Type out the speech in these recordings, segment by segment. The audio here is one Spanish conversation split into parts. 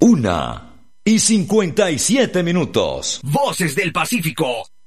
1:57. Voces del Pacífico.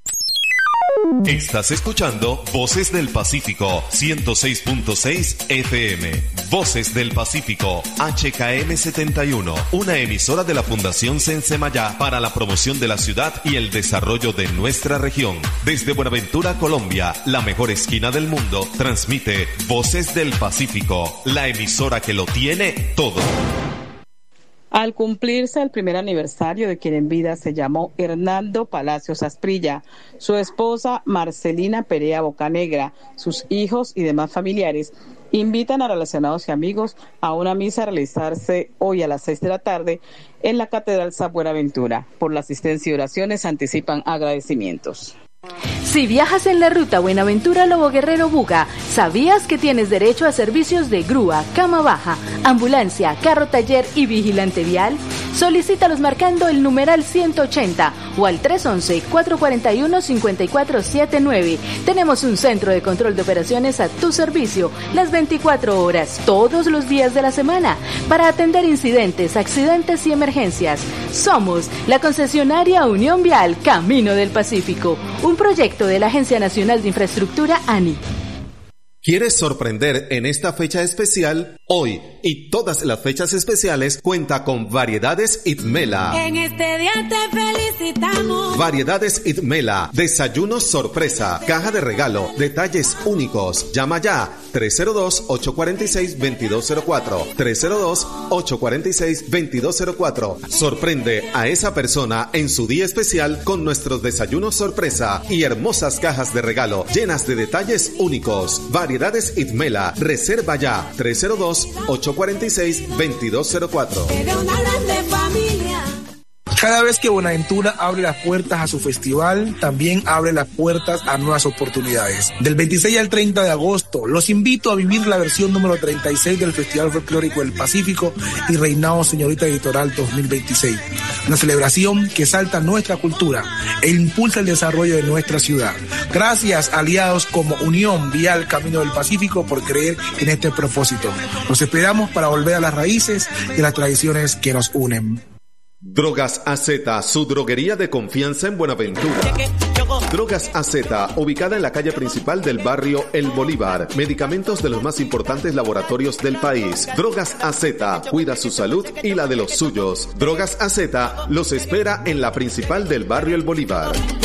Estás escuchando Voces del Pacífico 106.6 FM. Voces del Pacífico HKM 71, una emisora de la Fundación Sensemayá para la promoción de la ciudad y el desarrollo de nuestra región. Desde Buenaventura, Colombia, la mejor esquina del mundo, transmite Voces del Pacífico, la emisora que lo tiene todo. Al cumplirse el primer aniversario de quien en vida se llamó Hernando Palacios Asprilla, su esposa Marcelina Perea Bocanegra, sus hijos y demás familiares invitan a relacionados y amigos a una misa a realizarse hoy a las 6 de la tarde en la Catedral San Buenaventura. Por la asistencia y oraciones anticipan agradecimientos. Si viajas en la ruta Buenaventura-Lobo Guerrero-Buga, ¿sabías que tienes derecho a servicios de grúa, cama baja, ambulancia, carro taller y vigilante vial? Solicítalos marcando el numeral 180 o al 311-441-5479. Tenemos un centro de control de operaciones a tu servicio las 24 horas, todos los días de la semana, para atender incidentes, accidentes y emergencias. Somos la concesionaria Unión Vial Camino del Pacífico, un proyecto de la Agencia Nacional de Infraestructura ANI. ¿Quieres sorprender en esta fecha especial? Hoy y todas las fechas especiales cuenta con Variedades Itmela. En este día te felicitamos. Variedades Itmela, desayunos sorpresa, caja de regalo, detalles únicos. Llama ya 302-846-2204. 302-846-2204. Sorprende a esa persona en su día especial con nuestros desayunos sorpresa y hermosas cajas de regalo llenas de detalles únicos. Variedades Itmela, reserva ya 302-846-2204. Cada vez que Buenaventura abre las puertas a su festival, también abre las puertas a nuevas oportunidades. Del 26 al 30 de agosto, los invito a vivir la versión número 36 del Festival Folclórico del Pacífico y Reinado Señorita Litoral 2026. Una celebración que exalta nuestra cultura e impulsa el desarrollo de nuestra ciudad. Gracias, aliados como Unión Vial Camino del Pacífico, por creer en este propósito. Los esperamos para volver a las raíces y las tradiciones que nos unen. Drogas AZ, su droguería de confianza en Buenaventura. Drogas AZ, ubicada en la calle principal del barrio El Bolívar. Medicamentos de los más importantes laboratorios del país. Drogas AZ, cuida su salud y la de los suyos. Drogas AZ los espera en la principal del barrio El Bolívar.